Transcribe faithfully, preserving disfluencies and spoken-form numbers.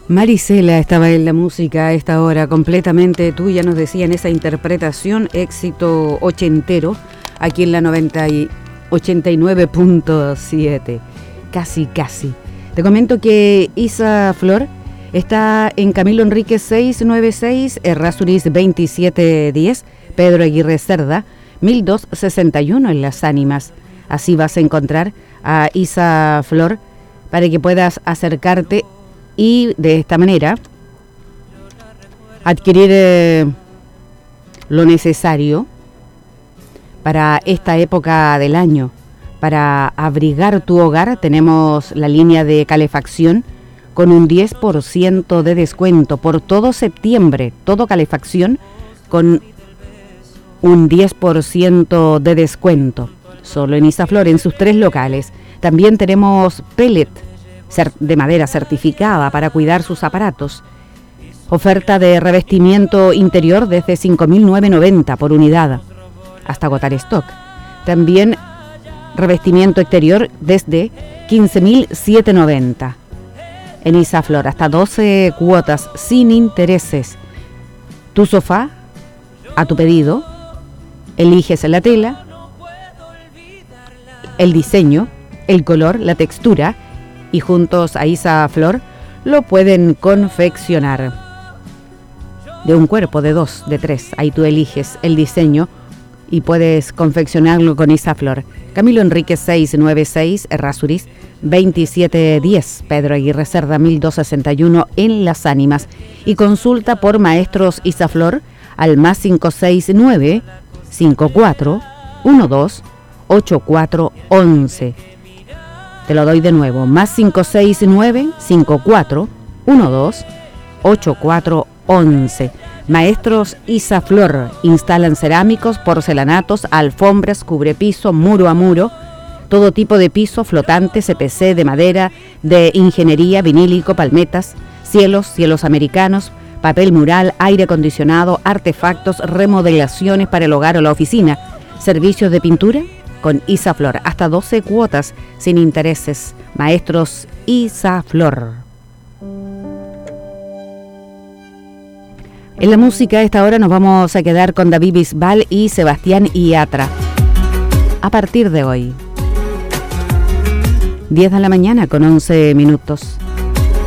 Marisela estaba en la música a esta hora, completamente tuya, nos decía en esa interpretación, éxito ochentero, aquí en la noventa y ochenta y nueve punto siete, casi, casi. Te comento que Isa Flor está en Camilo Enríquez seiscientos noventa y seis, Errázuriz veintisiete diez, Pedro Aguirre Cerda, mil doscientos sesenta y uno en Las Ánimas. Así vas a encontrar a Isa Flor para que puedas acercarte y de esta manera adquirir eh, lo necesario para esta época del año. Para abrigar tu hogar tenemos la línea de calefacción con un diez por ciento de descuento por todo septiembre, todo calefacción con un diez por ciento de descuento, solo en Isa Flor, en sus tres locales. También tenemos pellet de madera certificada para cuidar sus aparatos. Oferta de revestimiento interior desde cinco mil novecientos noventa por unidad, hasta agotar stock. También revestimiento exterior desde quince mil setecientos noventa. En Isa Flor, hasta doce cuotas sin intereses. Tu sofá, a tu pedido, eliges la tela, el diseño, el color, la textura, y juntos a Isa Flor lo pueden confeccionar. De un cuerpo, de dos, de tres, ahí tú eliges el diseño y puedes confeccionarlo con Isa Flor. Camilo Enríquez seiscientos noventa y seis, Errázuriz veintisiete diez, Pedro Aguirre Cerda mil doscientos sesenta y uno en Las Ánimas. Y consulta por Maestros Isa Flor al más cinco seis nueve, cinco cuatro uno dos, ocho cuatro once. Te lo doy de nuevo, más cinco seis nueve, cinco cuatro uno dos, ocho cuatro once. Maestros Isa Flor instalan cerámicos, porcelanatos, alfombras, cubrepiso, muro a muro, todo tipo de piso, flotante, C P C, de madera, de ingeniería, vinílico, palmetas, cielos, cielos americanos, papel mural, aire acondicionado, artefactos, remodelaciones para el hogar o la oficina, servicios de pintura con Isa Flor, hasta doce cuotas sin intereses. Maestros Isa Flor. En la música a esta hora nos vamos a quedar con David Bisbal y Sebastián Yatra. A partir de hoy, diez de la mañana con once minutos.